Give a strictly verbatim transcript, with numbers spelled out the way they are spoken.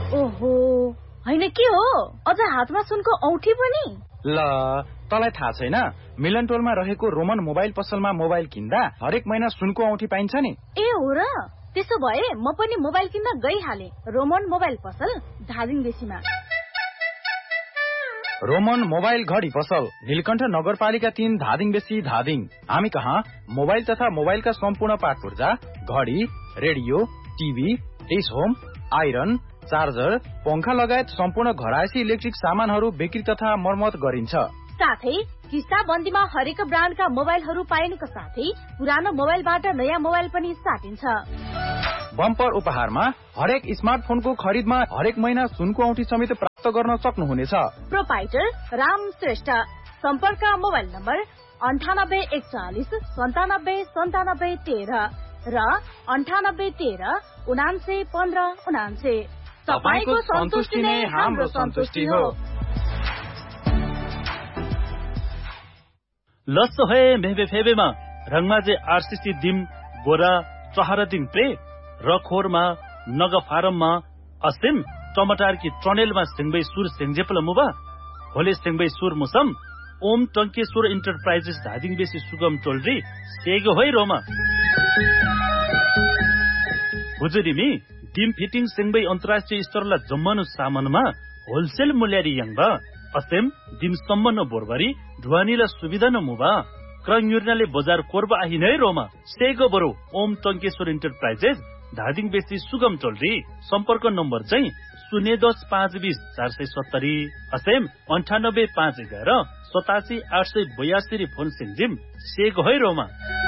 ओहो, हैन के हो? अझ हातमा सुनको औठी पनि? ल, तलाई थाहा छैन? मिलन टोलमा रहेको रोमन मोबाइल पसलमा मोबाइल किन्दा हरेक महिना सुनको औठी पाइन्छ नि। ए हो र? त्यसो भए म पनि मोबाइल किन्न गइहाले। रोमन मोबाइल पसल धादिङ बेसीमा। रोमन मोबाइल घडी पसल नीलकण्ठ नगरपालिका तीन धादिङ बेसी धादिङ। हामी कहाँ मोबाइल तथा मोबाइलका सम्पूर्ण पार्ट पूर्जा, घडी, radio, TV, dish home, iron, charger, पंखा लगायत सम्पूर्ण घरायसी इलेक्ट्रिक सामानहरू बिक्री तथा मर्मत गरिन्छ। साथै किस्ता बन्दीमा हरेक ब्रान्डका मोबाइलहरू पाइनुका साथै पुरानो मोबाइलबाट नयाँ मोबाइल पनि साटिन्छ। बम्पर उपहारमा हरेक स्मार्टफोनको खरिदमा हरेक महिना सुनको औठी समेत प्राप्त गर्न सक्नुहुनेछ। प्रोपाइटर राम श्रेष्ठ। सम्पर्क मोबाइल नम्बर अन्ठानब्बे एकचालिस सन्तानब्बे सन्तानब्बे तेह्र र अन्ठानब्बे तेह्र उनान्से पन्ध्र उनान्से। तपाईको सन्तुष्टि नै हाम्रो सन्तुष्टि हो। लस्सो है मेहबे फेबेमा रङमाजे आरसीसी दिम बोरा चहरा दिङ प्रे रखोरमा नग फारममा असिम टमाटर की ट्रनेलमा सिंगबै सुर सिंगजेपल मुबा होले सिंगबै सुर मुसम ओम टंकेश्वर इन्टरप्राइजेस धादिङ बेसी सुगम टोलरी सेगो होइ रोमा हुजुरिमी दिम फिटिङ सिंगबै अन्तर्राष्ट्रिय स्तरला जम्मनु सामानमा होलसेल मूल्यरी यङबा असेम दिम सम्मन बोरबरी ढुवानीला सुविधा न मुबा क्रङयुर्नाले बजार कोर्बा आहिनै रोमा सेगो बरो ओम टंकेश्वर इन्टरप्राइजेस धादिङ बेसी सुगम टोलरी। सम्पर्क नम्बर चाहिँ शून्य दस पाँच बीस चार सय सत्तरी असेम अन्ठानब्बे पाँच एघार सतासी आठ सय बयासी फोन सिंजिम सेगो है रोमा।